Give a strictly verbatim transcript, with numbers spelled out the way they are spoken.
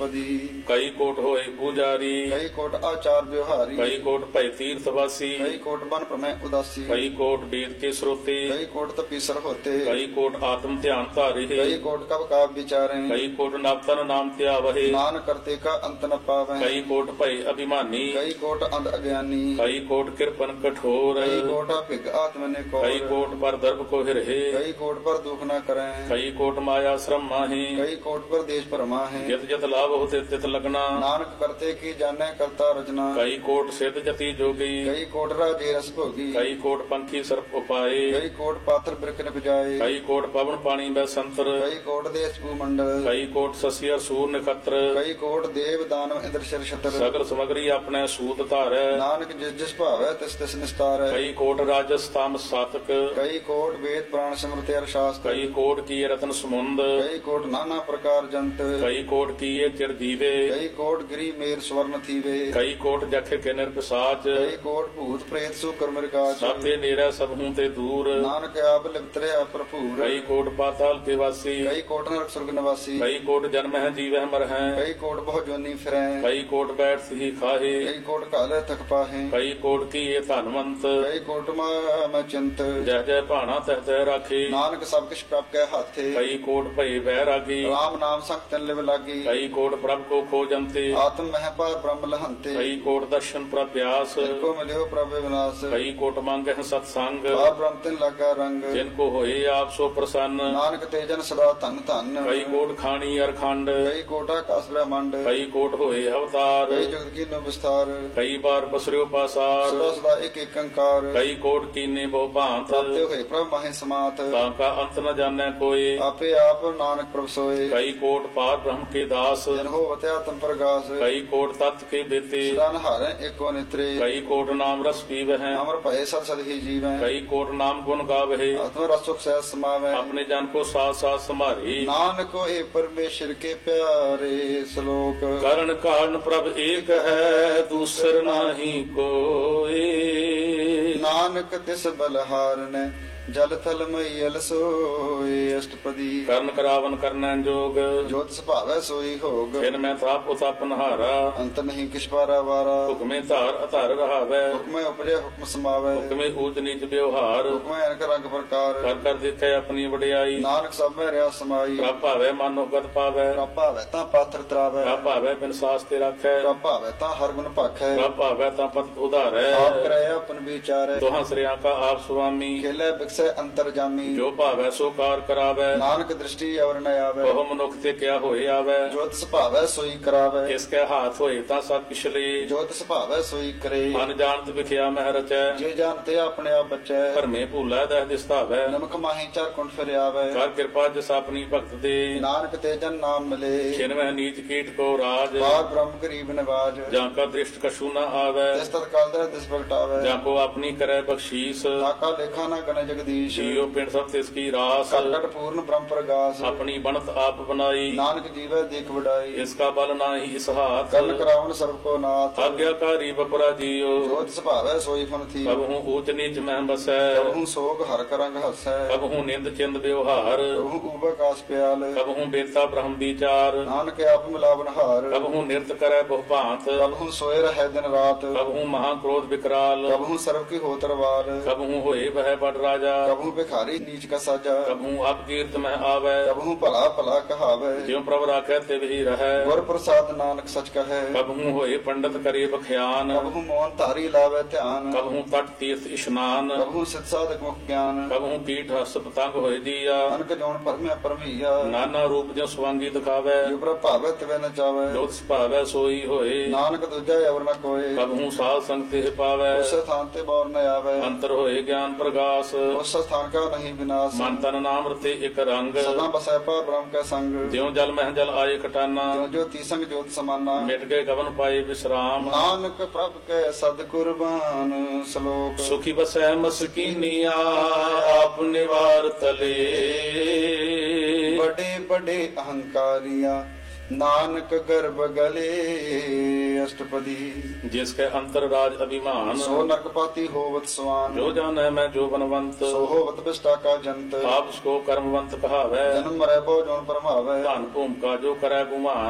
अष्टपदी। कई कोट होए पुजारी, कई कोट आचार व्यवहारी। कई कोट भय तीर्थवासी, कई कोट बन प्रमेय उदासी। कई कोट वेद के श्रोते, कई कोट तपीसर होते। कई कोट आत्म ध्यान धारे, कई कोट कब काव विचारे। कई कोट नवतन नाम त्यावहे, नान करते का अंत न पावे। कई कोट भय अभिमानी, कई कोट अंध अज्ञानी। कई कोट कृपन कठोर, कई कोट भिग आत्म ने को। कई कोट पर दर्भ को हिरहे, कई कोट पर दुख न करें। कई कोट माया श्रम माहे, कई कोट पर देश परमा है। जत जत लाभ होते तित लगना, नानक करते की जाने करता रचना। कई कोट सिद्ध जति जोगी, कई कोट राजे रस भोगी। कई कोट पंखी सर्प उपाए, कई कोट पात्र बिरक निपजाए। कई कोट पवन पानी बै संतर, कई कोट देश भूमंडल। कई कोट शशि और सूर नक्षत्र, कई कोट देव दानव इंद्र शर छत्र। सगल समग्री अपने सूत धारै, नानक जिस जिस भावै तिस तिस निस्तारै। कई कोट राजस तामस सातक, कई कोट वेद पुराण स्मृति अर शास्त्र। कई कोट किए रतन समुंद, कई कोट नाना प्रकार जंत। कई कोट किए चिरजीवे, कई कोट गिरी मेर स्वर्ण थीवे। कई कोट जख के निर्पिशाच, कई कोट भूत प्रेत सुकर मृगाच। साथे नेरा सब हूं ते दूर, नानक आप लिपतरे अप्रभूर। कई कोट पाताल के वासी, कई कोट नरक स्वर्ग निवासी। कई कोट जन्म है जीवह मर है, कई कोट बहु जोनी फिरै। कई कोट बैठ ही खाहे, कई कोट काले तक पाहे। कई कोट किए धनवंत, कई कोट मैं चिंत। जय जय भाना तह तह राखे, नानक सब किछ प्राप्त कै हाथे। कई कोट भय बैरागी, राम नाम संग तन लिव लागी। कई कोट प्रभ को खोजंते, आत्म मह पार ब्रह्म लहंते। कई कोट दर्शन प्रभ्यास, को मिलियो प्रभु विनाश। कई कोट मांग है सत्संग, पार ब्रह्म तिन लगा रंग। जिनको होए आप सो प्रसन्न, नानक तेजन सदा धन धन। कई कोट खानी अर खंड, कई कोट आकाश ब्रह्मांड। कई कोट होए अवतार, कई जगत की नो विस्तार। कई बार बसरियो पासार, सदा सदा एक एक अंकार। कई कोट कीने बहु भांत, प्राप्त होए प्रभु माहे समात। ताका अंत न जाने कोई, आपे आप नानक प्रभु सोए। कई कोट पार ब्रह्म के दास, जन हो वत्या तम प्रगास। कई कोट तत्व के देते, सदा हारे एको नेत्रे। कई कोट नाम रस पीवह, अमर भय सद सद ही जीवै। कई कोट नाम गुण गावहे, आत्म रस सुख सहज समावै। अपने जन को साथ साथ संभारी, नानक होए परमेश्वर के प्यारे श्लोक। करण कारण प्रभ एक है, दूसर नाही कोई। नानक तिस बलहारन जल थल मईल सोए। अष्टपदी। करण करावन करनैन जोग, जोत सुभावै सोई होग। फिर मैं ताप उतापन हारा, अंत नहीं किछ पारा वारा। हुक्मे धार अधार रहावै, हुक्म उपजे हुक्म समावै। हुक्मे ऊच नीच व्यवहार, हुक्म अनक रंग प्रकार। कर कर दिखे अपनी वडियाई, नानक सब में रहा समाई। प्रभ भावै मानो गत पावै, प्रभ भावै ता पात्र त्रावै। प्रभ भावै बिन सास ते राखै, प्रभ भावै ता हर गुण भाखै। प्रभ भावै ता पत उधारै, आप करे अपन विचारै। दोहां श्रेया का आप स्वामी, खेले बिकसे अंतर जामी। जो भावै सो कार करावै, नानक दृष्टि और न आवे। बहु मनुख ते क्या होए आवै, जोत सुभावै सोई करावै। किसके हाथ होए ता सब पिछले, जोत सुभावै सोई करे। मन जानत विख्या मह रचै, जे जानते अपने आप बचै। भरमे भूलै दह दिसतावै, नमक माही चार कुंठ फिर आवे। कर कृपा जिस अपनी भगत दे, नानक तेजन नाम मिले। छिनवह नीच कीट को राज, बार ब्रह्म गरीब नवाज। जाका दृष्ट कछु न आवै, तिस तत्काल दर दिस प्रगटावे। जाको अपनी करे बख्शीस, ताका लेखा न गण जगदीश। जियो पिंड सब तिसकी रास, कटकट पूर्ण ब्रह्म प्रगास। अपनी बनत आप बनाई, नानक जीवै देख बढ़ाई। इसका बल नाही इस हाथ, कर्ण करावन सर्व को नाथ। आज्ञाकारी बपुरा जियो, जोत सुभावै सोई फन थी। कबहू ऊच नीच मह बसै, कबहू सोग हर करंग हसै। कबहू निंद चिंद व्यवहार, कबहू उबकास प्याल। कबहू बेता ब्रह्म विचार, नानक आप मिलावन हार। कबहू नृत्य करे बहु भांत, कबहू सोए रहे दिन रात। कबहू महाक्रोध विकराल, कबहू सर्व की होतर वार। कबहू होए वह बड़ राजा, कबहू भिखारी नीच का साजा। कबहू अपकीर्त में आवे, कबहू भला भला कहावे। ज्यों प्रभ राखै तिव ही रहै, गुर प्रसाद नानक सच कहे। कबहू होए पंडित करे बख्यान, कबहू मौन धारी लावे ध्यान। कबहू तट तीर्थ स्नान, कबहू सिद्ध साधक मुख ज्ञान। कबहू कीट हस पतंग होए दिया, अनक जौन परमे परमैया। नाना रूप जो स्वांगी दिखावे, जो प्रभ भावै तिवै न चावै। जोत सुभावै सोई होए, नानक दूजा और न कोय। कबहू साध संग तिह पावै, उस स्थान ते बौर न आवे। अंतर होए ज्ञान प्रगास, उस स्थान का नहीं विनाश। मन तन नाम रते एक रंग, सदा बसै पर ब्रह्म का संग। ज्यों जल मह जल आए कटाना, ज्यों ज्योति संग ज्योत समाना। मिट गए गवन पाए विश्राम, नानक प्रभ के सद कुर्बान। श्लोक। सुखी बसै मस्कीनिया आप निवार तले, बड़े बड़े अहंकारिया नानक गर्भ गले। अष्टपदी। जिसके अंतर राज अभिमान, सो नरकपाती होवत स्वान। जो जाने मैं जो बनवंत, सो होवत विष्टा का जंत। आप उसको कर्मवंत कहावै, जन्म मरै बो जोन परमावै। धन भूम का जो करे गुमान,